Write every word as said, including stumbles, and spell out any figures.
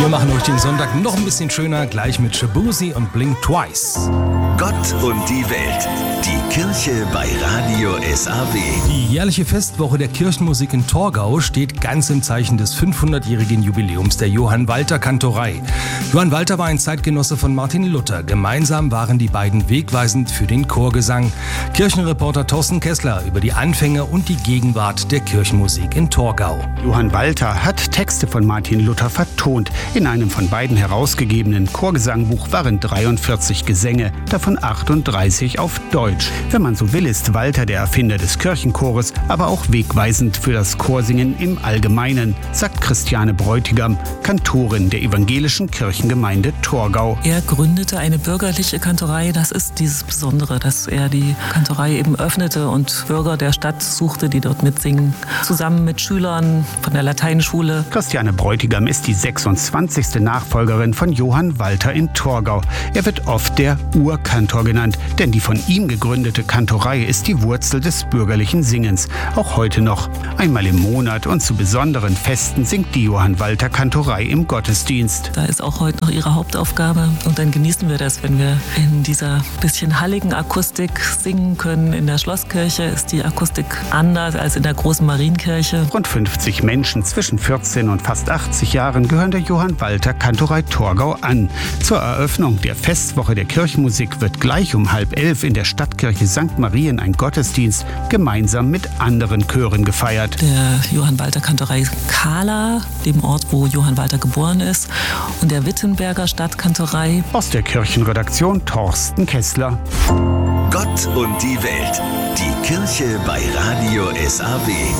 Wir machen euch den Sonntag noch ein bisschen schöner, gleich mit Shabuzi und Blink Twice. Gott und die Welt. Die Kirche bei Radio S A W. Die jährliche Festwoche der Kirchenmusik in Torgau steht ganz im Zeichen des fünfhundertjährigen Jubiläums der Johann Walter Kantorei. Johann Walter war ein Zeitgenosse von Martin Luther. Gemeinsam waren die beiden wegweisend für den Chorgesang. Kirchenreporter Thorsten Kessler über die Anfänge und die Gegenwart der Kirchenmusik in Torgau. Johann Walter hat Texte von Martin Luther vertont. In einem von beiden herausgegebenen Chorgesangbuch waren dreiundvierzig Gesänge, davon achtunddreißig auf Deutsch. Wenn man so will, ist Walter der Erfinder des Kirchenchores, aber auch wegweisend für das Chorsingen im Allgemeinen, sagt Christiane Bräutigam, Kantorin der evangelischen Kirchengemeinde Torgau. Er gründete eine bürgerliche Kantorei. Das ist dieses Besondere, dass er die Kantorei eben öffnete und Bürger der Stadt suchte, die dort mitsingen, zusammen mit Schülern von der Lateinschule. Christiane Bräutigam ist die sechsundzwanzigste Nachfolgerin von Johann Walter in Torgau. Er wird oft der Urkantor genannt, denn die von ihm gegründete Kantorei ist die Wurzel des bürgerlichen Singens. Auch heute noch. Einmal im Monat und zu besonderen Festen singt die Johann Walter Kantorei im Gottesdienst. Da ist auch heute noch ihre Hauptaufgabe und dann genießen wir das, wenn wir in dieser bisschen halligen Akustik singen können. In der Schlosskirche ist die Akustik anders als in der großen Marienkirche. Rund fünfzig Menschen zwischen vierzehn und fast achtzig Jahren gehören der Johann Walter Kantorei Torgau an. Zur Eröffnung der Festwoche der Kirchenmusik wird gleich um halb elf in der Stadtkirche Sankt Marien ein Gottesdienst gemeinsam mit anderen Chören gefeiert. Der Johann Walter Kantorei Kahla, dem Ort, wo Johann Walter geboren ist, und der Wittenberger Stadtkantorei. Aus der Kirchenredaktion Thorsten Kessler. Gott und die Welt. Die Kirche bei Radio S A W.